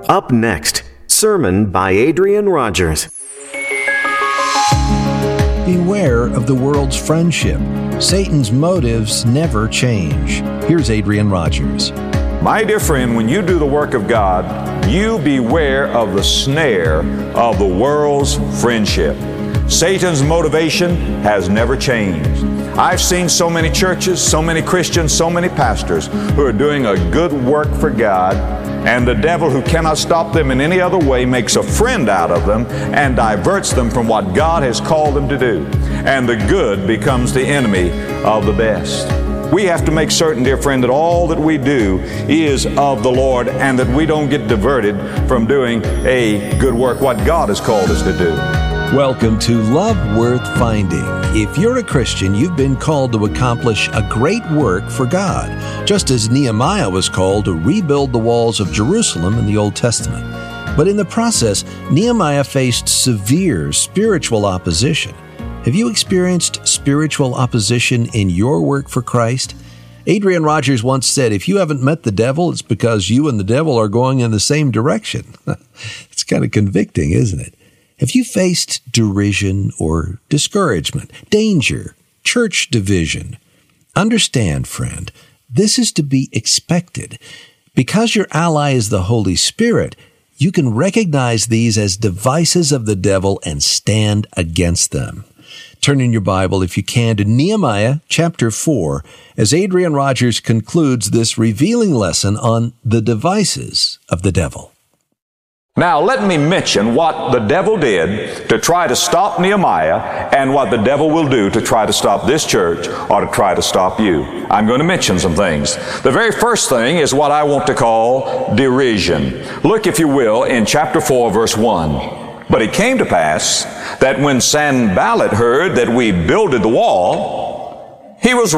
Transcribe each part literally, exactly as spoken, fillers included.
Up next, sermon by Adrian Rogers. Beware of the world's friendship. Satan's motives never change. Here's Adrian Rogers. My dear friend, when you do the work of God, you beware of the snare of the world's friendship. Satan's motivation has never changed. I've seen so many churches, so many Christians, so many pastors who are doing a good work for God, and the devil, who cannot stop them in any other way, makes a friend out of them and diverts them from what God has called them to do. And the good becomes the enemy of the best. We have to make certain, dear friend, that all that we do is of the Lord and that we don't get diverted from doing a good work, what God has called us to do. Welcome to Love Worth Finding. If you're a Christian, you've been called to accomplish a great work for God, just as Nehemiah was called to rebuild the walls of Jerusalem in the Old Testament. But in the process, Nehemiah faced severe spiritual opposition. Have you experienced spiritual opposition in your work for Christ? Adrian Rogers once said, if you haven't met the devil, it's because you and the devil are going in the same direction. It's kind of convicting, isn't it? Have you faced derision or discouragement, danger, church division? Understand, friend, this is to be expected. Because your ally is the Holy Spirit, you can recognize these as devices of the devil and stand against them. Turn in your Bible, if you can, to Nehemiah chapter four, as Adrian Rogers concludes this revealing lesson on the devices of the devil. Now, let me mention what the devil did to try to stop Nehemiah and what the devil will do to try to stop this church or to try to stop you. I'm going to mention some things. The very first thing is what I want to call derision. Look, if you will, in chapter four, verse one. But it came to pass that when Sanballat heard that we builded the wall, he was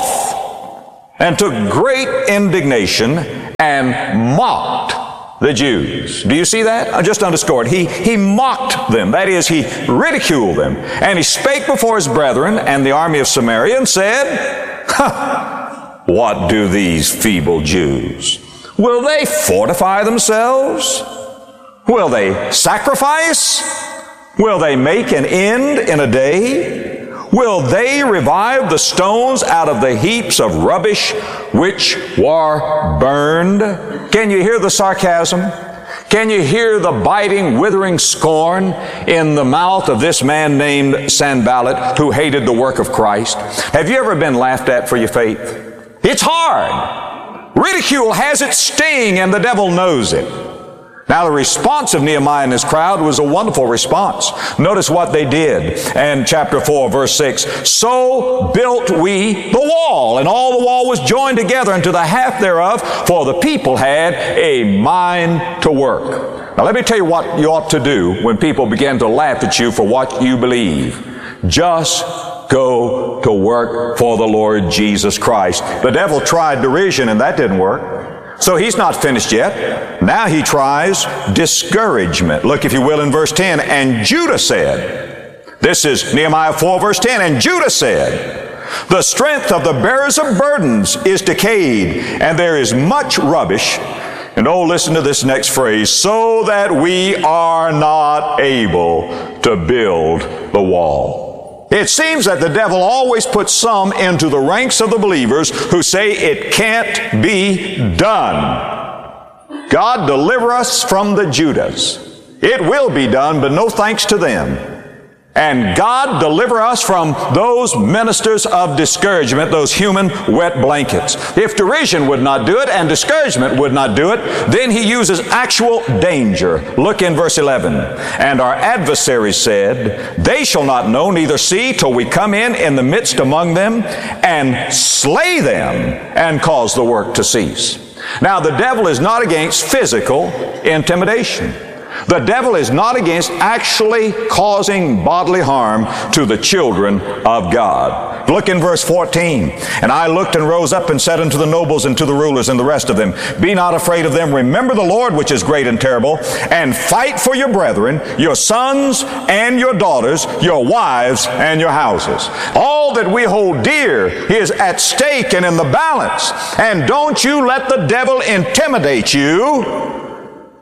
wroth and took great indignation and mocked the Jews. Do you see that? I just underscored. He, he mocked them. That is, he ridiculed them. And he spake before his brethren and the army of Samaria and said, ha, what do these feeble Jews? Will they fortify themselves? Will they sacrifice? Will they make an end in a day? Will they revive the stones out of the heaps of rubbish which were burned? Can you hear the sarcasm? Can you hear the biting, withering scorn in the mouth of this man named Sanballat, who hated the work of Christ? Have you ever been laughed at for your faith? It's hard. Ridicule has its sting, and the devil knows it. Now, the response of Nehemiah and his crowd was a wonderful response. Notice what they did in chapter four, verse six. So built we the wall, and all the wall was joined together unto the half thereof, for the people had a mind to work. Now, let me tell you what you ought to do when people begin to laugh at you for what you believe. Just go to work for the Lord Jesus Christ. The devil tried derision, and that didn't work. So he's not finished yet. Now he tries discouragement. Look, if you will, in verse ten. And Judah said, this is Nehemiah four, verse ten. And Judah said, the strength of the bearers of burdens is decayed, and there is much rubbish. And oh, listen to this next phrase, so that we are not able to build the wall. It seems that the devil always puts some into the ranks of the believers who say it can't be done. God deliver us from the Judas. It will be done, but no thanks to them. And God deliver us from those ministers of discouragement, those human wet blankets. If derision would not do it and discouragement would not do it, then he uses actual danger. Look in verse eleven. And our adversaries said, they shall not know, neither see, till we come in in the midst among them and slay them and cause the work to cease. Now, the devil is not against physical intimidation. The devil is not against actually causing bodily harm to the children of God. Look in verse fourteen. And I looked and rose up and said unto the nobles and to the rulers and the rest of them, be not afraid of them. Remember the Lord, which is great and terrible, and fight for your brethren, your sons and your daughters, your wives and your houses. All that we hold dear is at stake and in the balance. And don't you let the devil intimidate you.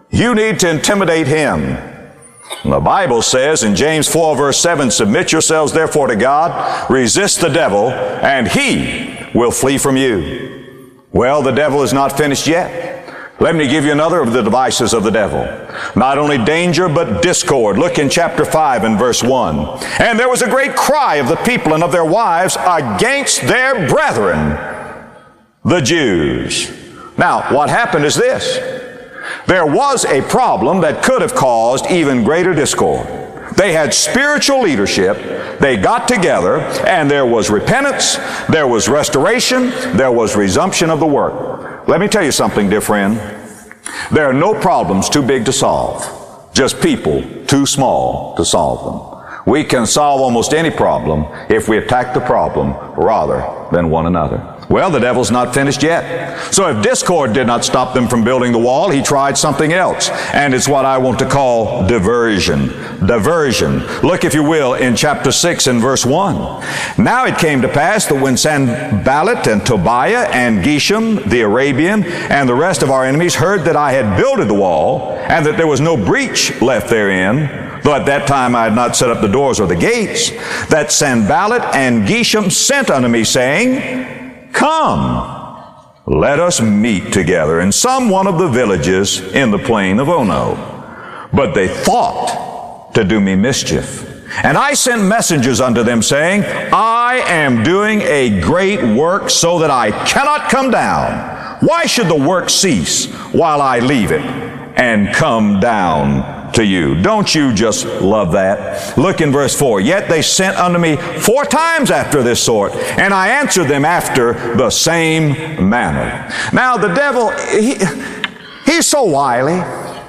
You need to intimidate him. The Bible says in James four verse seven, submit yourselves therefore to God, resist the devil, and he will flee from you. Well, the devil is not finished yet. Let me give you another of the devices of the devil. Not only danger, but discord. Look in chapter five and verse one. And there was a great cry of the people and of their wives against their brethren, the Jews. Now, what happened is this. There was a problem that could have caused even greater discord. They had spiritual leadership. They got together, and there was repentance, there was restoration, there was resumption of the work. Let me tell you something, dear friend. There are no problems too big to solve, just people too small to solve them. We can solve almost any problem if we attack the problem rather than one another. Well, the devil's not finished yet. So if discord did not stop them from building the wall, he tried something else. And it's what I want to call diversion. Diversion. Look, if you will, in chapter six and verse one. Now it came to pass that when Sanballat and Tobiah and Geshem the Arabian and the rest of our enemies heard that I had builded the wall and that there was no breach left therein, though at that time I had not set up the doors or the gates, that Sanballat and Geshem sent unto me, saying, Come, let us meet together in some one of the villages in the plain of Ono. But they thought to do me mischief. And I sent messengers unto them, saying, I am doing a great work so that I cannot come down. Why should the work cease while I leave it and come down to you? Don't you just love that? Look in verse four. Yet they sent unto me four times after this sort, and I answered them after the same manner. Now the devil, he, he's so wily.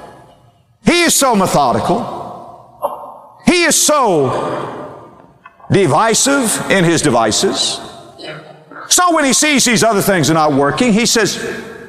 He is so methodical. He is so divisive in his devices. So when he sees these other things are not working, he says,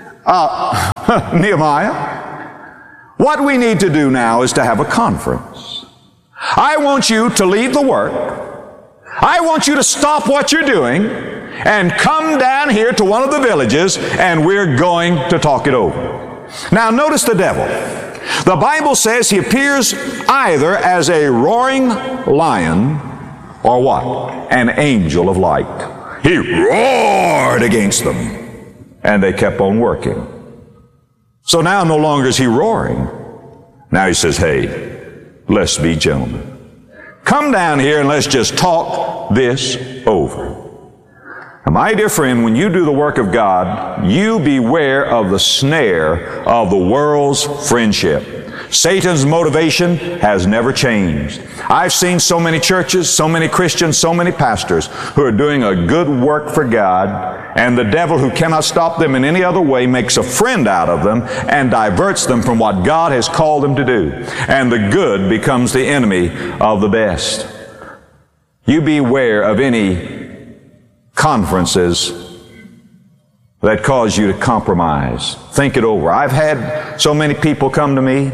uh, Nehemiah, what we need to do now is to have a conference. I want you to leave the work. I want you to stop what you're doing and come down here to one of the villages, and we're going to talk it over. Now notice the devil. The Bible says he appears either as a roaring lion or what? An angel of light. He roared against them, and they kept on working. So now no longer is he roaring. Now he says, hey, let's be gentlemen. Come down here and let's just talk this over. Now, my dear friend, when you do the work of God, you beware of the snare of the world's friendship. Satan's motivation has never changed. I've seen so many churches, so many Christians, so many pastors who are doing a good work for God, and the devil, who cannot stop them in any other way, makes a friend out of them and diverts them from what God has called them to do. And the good becomes the enemy of the best. You beware of any conferences that cause you to compromise. Think it over. I've had so many people come to me,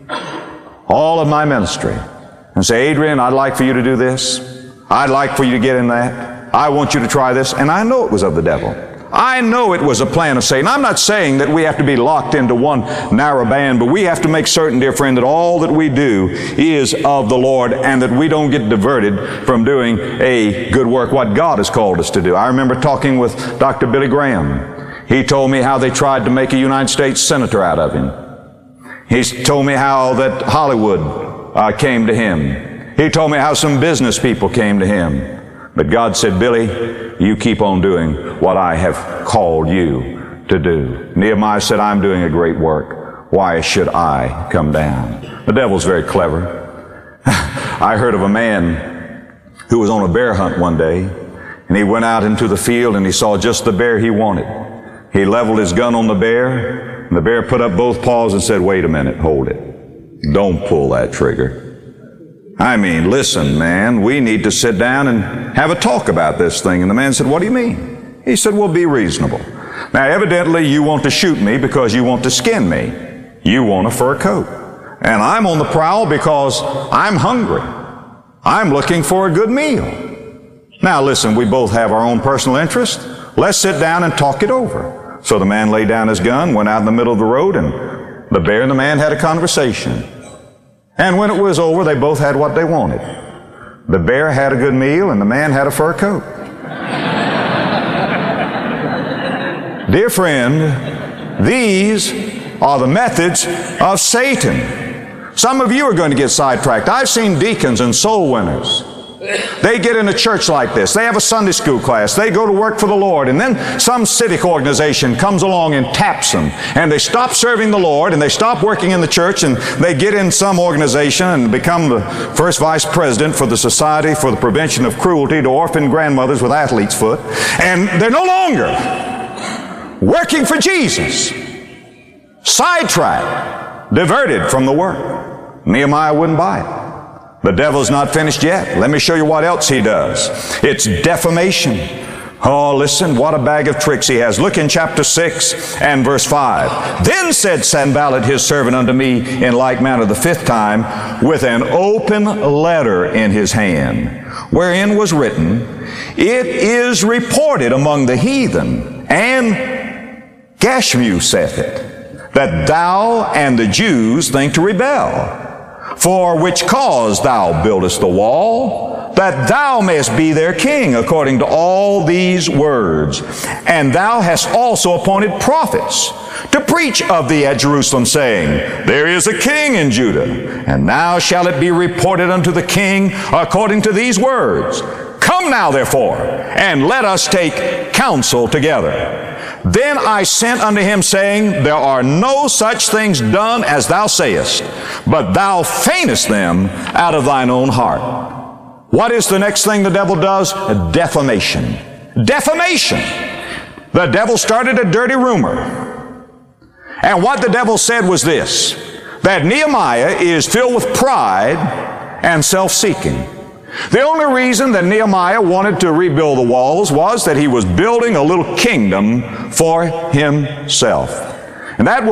all of my ministry, and say, Adrian, I'd like for you to do this. I'd like for you to get in that. I want you to try this. And I know it was of the devil. I know it was a plan of Satan. I'm not saying that we have to be locked into one narrow band, but we have to make certain, dear friend, that all that we do is of the Lord, and that we don't get diverted from doing a good work, what God has called us to do. I remember talking with Doctor Billy Graham. He told me how they tried to make a United States senator out of him. He told me how that Hollywood uh, came to him. He told me how some business people came to him. But God said, Billy, you keep on doing what I have called you to do. Nehemiah said, I'm doing a great work. Why should I come down? The devil's very clever. I heard of a man who was on a bear hunt one day, and he went out into the field and he saw just the bear he wanted. He leveled his gun on the bear, and the bear put up both paws and said, wait a minute, hold it. Don't pull that trigger. I mean, listen, man, we need to sit down and have a talk about this thing. And the man said, what do you mean? He said, well, be reasonable. Now, evidently, you want to shoot me because you want to skin me. You want a fur coat. And I'm on the prowl because I'm hungry. I'm looking for a good meal. Now, listen, we both have our own personal interest. Let's sit down and talk it over. So the man laid down his gun, went out in the middle of the road, and The bear and the man had a conversation. And when it was over, they both had what they wanted. The bear had a good meal, and the man had a fur coat. Dear friend, these are the methods of Satan. Some of you are going to get sidetracked. I've seen deacons and soul winners. They get in a church like this. They have a Sunday school class. They go to work for the Lord. And then some civic organization comes along and taps them. And they stop serving the Lord and they stop working in the church and they get in some organization and become the first vice president for the Society for the Prevention of Cruelty to Orphan Grandmothers with Athlete's Foot. And they're no longer working for Jesus. Sidetracked, diverted from the work. Nehemiah wouldn't buy it. The devil's not finished yet. Let me show you what else he does. It's defamation. Oh, listen, what a bag of tricks he has. Look in chapter six and verse five. Then said Sanballat his servant unto me in like manner the fifth time, with an open letter in his hand, wherein was written, It is reported among the heathen, and Gashmu saith it, that thou and the Jews think to rebel. For which cause thou buildest the wall, that thou mayest be their king, according to all these words. And thou hast also appointed prophets to preach of thee at Jerusalem, saying, There is a king in Judah, and now shall it be reported unto the king according to these words. Come now, therefore, and let us take counsel together. Then I sent unto him, saying, There are no such things done as thou sayest, but thou feignest them out of thine own heart. What is the next thing the devil does? Defamation. Defamation. The devil started a dirty rumor. And what the devil said was this, that Nehemiah is filled with pride and self-seeking. The only reason that Nehemiah wanted to rebuild the walls was that he was building a little kingdom for himself. And that will